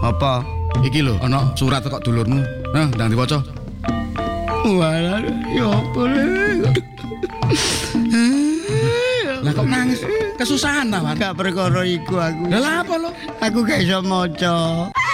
Apa? Iki lho, ana surat kok dulurmu. Nah, ndang diwaca. Walah, ya apa Lah kok nangis? Kesusahan ta, Wan? Gak perkara iku aku. Lah apa lo? Aku gak iso maca.